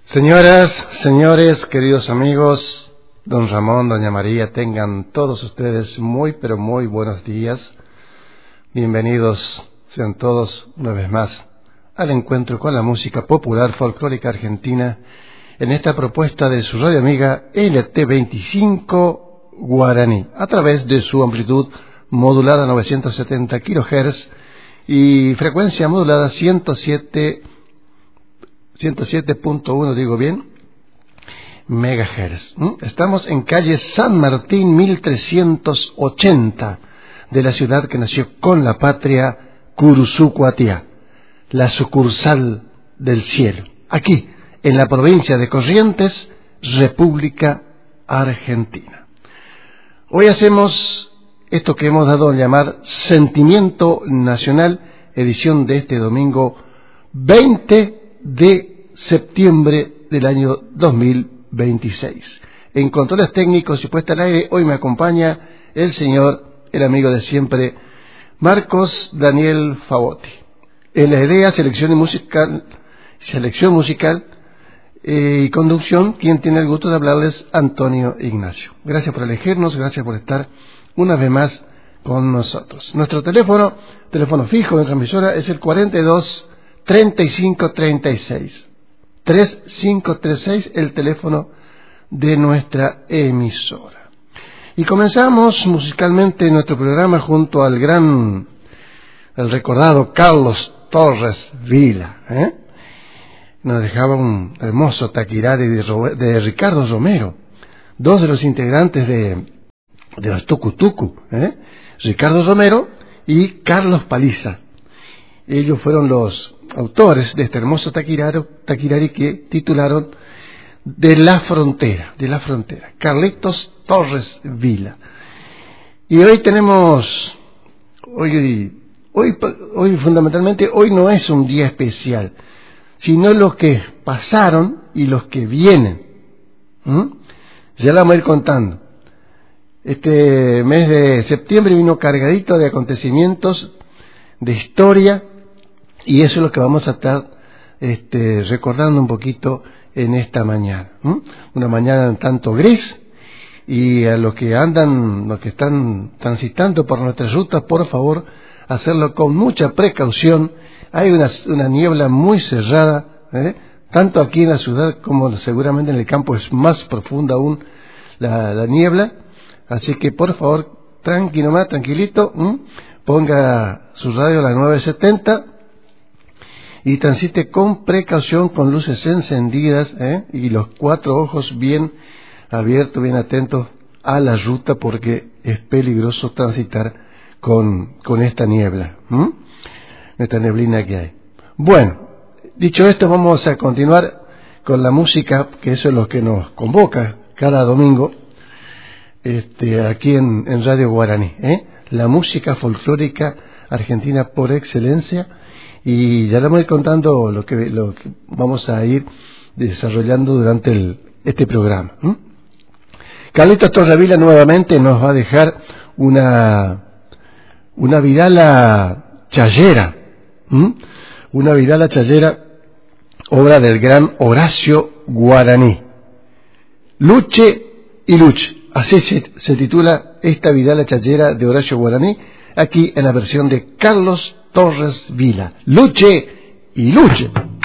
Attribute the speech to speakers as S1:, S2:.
S1: Señoras, señores, queridos amigos, don Ramón, doña María, tengan todos ustedes muy, pero muy buenos días. Bienvenidos sean todos una vez más al encuentro con la música popular folclórica argentina en esta propuesta de su radio amiga LT25 Guaraní, a través de su amplitud modulada 970 kHz y frecuencia modulada 107.1, digo bien, megahertz. Estamos en calle San Martín 1380 de la ciudad que nació con la patria, Curuzucuatiá, la sucursal del cielo, aquí en la provincia de Corrientes, República Argentina. Hoy hacemos esto que hemos dado a llamar Sentimiento Nacional, edición de este domingo 20 de septiembre del año 2026. En controles técnicos y puesta al aire, hoy me acompaña el señor, el amigo de siempre, Marcos Daniel Favotti. En la idea, selección musical y conducción, quien tiene el gusto de hablarles, Antonio Ignacio. Gracias por elegirnos, gracias por estar una vez más con nosotros. Nuestro teléfono fijo en transmisora es el 42 3536 3536, el teléfono de nuestra emisora. Y comenzamos musicalmente nuestro programa junto al recordado Carlos Torres Vila. Nos dejaba un hermoso taquirari de Ricardo Romero, dos de los integrantes de los Tucutucu, Ricardo Romero y Carlos Paliza. Ellos fueron los autores de este hermoso taquirari que titularon De la Frontera, Carlitos Torres Vila. Y hoy tenemos, hoy fundamentalmente, hoy no es un día especial, sino los que pasaron y los que vienen. Ya la vamos a ir contando. Este mes de septiembre vino cargadito de acontecimientos, de historia, y eso es lo que vamos a estar recordando un poquito en esta mañana. Una mañana un tanto gris, y a los que están transitando por nuestras rutas, por favor, hacerlo con mucha precaución. Hay una niebla muy cerrada, tanto aquí en la ciudad como seguramente en el campo es más profunda aún la niebla. Así que por favor, tranquilito, ponga su radio a la 970 y transite con precaución, con luces encendidas, y los cuatro ojos bien abiertos, bien atentos a la ruta, porque es peligroso transitar con esta niebla, esta neblina que hay. Bueno, dicho esto, vamos a continuar con la música, que eso es lo que nos convoca cada domingo, aquí en Radio Guaraní, la música folclórica argentina por excelencia. Y ya le voy contando lo que vamos a ir desarrollando durante este programa. Carlitos Torres Vila nuevamente nos va a dejar una vidala chayera, una vidala chayera, obra del gran Horacio Guaraní. Luche y Luche, así se titula esta vidala chayera de Horacio Guaraní, aquí en la versión de Carlos Torres Vila. Luche y luche.